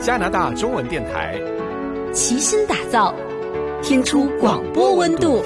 加拿大中文电台， 齐心打造，听出广播温度。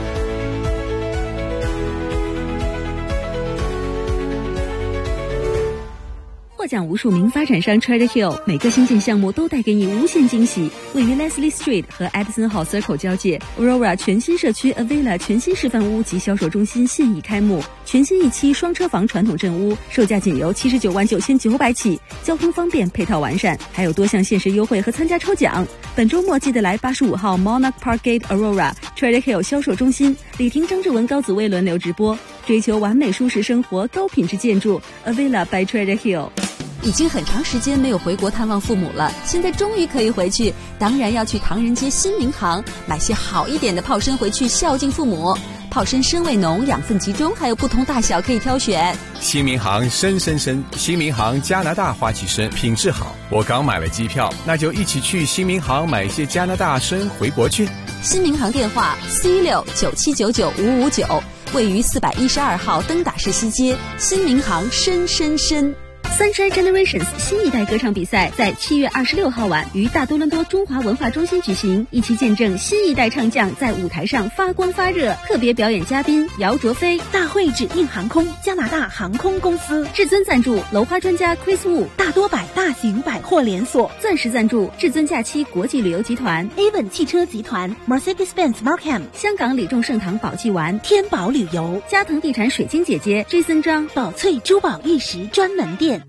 获奖无数名发展商 Treasure Hill 每个新建项目都带给你无限惊喜。位于 Leslie Street 和 Edison Hall Circle 交界 Aurora 全新社区 Avila 全新示范屋及销售中心现已开幕，全新一期双车房传统镇屋，售价仅由799900起，交通方便，配套完善，还有多项限时优惠和参加抽奖。本周末记得来85号 Monarch Park Gate Aurora Treasure Hill 销售中心，李婷、张志文、高子薇轮流直播，追求完美舒适生活，高品质建筑 Avila by Treasure Hill。已经很长时间没有回国探望父母了，现在终于可以回去，当然要去唐人街新民行买些好一点的泡参回去孝敬父母。泡参参味浓，养分集中，还有不同大小可以挑选。 新民行参，新民行加拿大花旗参品质好，我刚买了机票，那就一起去新民行买些加拿大参回国去。 新民行电话4697995559，位于412号登打士西街。新民行参。Sunshine Generations 新一代歌唱比赛在7月26号晚于大多伦多中华文化中心举行，一起见证新一代唱将在舞台上发光发热。特别表演嘉宾姚卓飞，大会指定航空加拿大航空公司，至尊赞助楼花专家 Chris Wu， 大多百大型百货连锁，钻石赞助至尊假期国际旅游集团 Avon 汽车集团 Mercedes-Benz Markham， 香港李众盛堂宝记丸，天宝旅游，嘉腾地产水晶姐姐 Jason 张，宝翠珠宝玉石专门店。